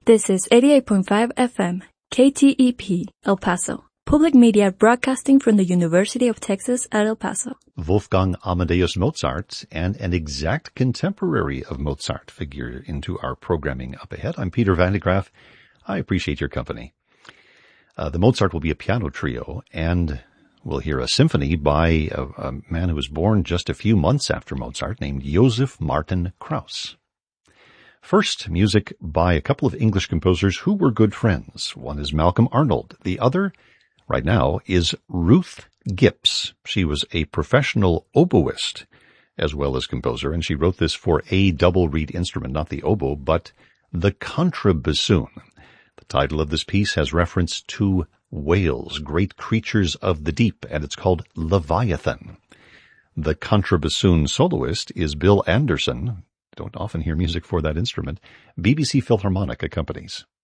This is 88.5 FM, KTEP, El Paso. Public media broadcasting from the University of Texas at El Paso. Wolfgang Amadeus Mozart and an exact contemporary of Mozart figure into our programming up ahead. I'm Peter Van de Graaff. I appreciate your company. The Mozart will be a piano trio, and we'll hear a symphony by a man who was born just a few months after Mozart, named Joseph Martin Krauss. First, music by a couple of English composers who were good friends. One is Malcolm Arnold. The other, right now, is Ruth Gipps. She was a professional oboist as well as composer, and she wrote this for a double reed instrument, not the oboe, but the contrabassoon. The title of this piece has reference to whales, great creatures of the deep, and it's called Leviathan. The contrabassoon soloist is Bill Anderson. Don't often hear music for that instrument. BBC Philharmonic accompanies.